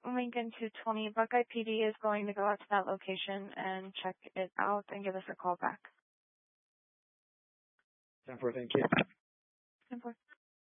Lincoln 220. Buckeye PD is going to go out to that location and check it out and give us a call back. 10-4, thank you. 10-4.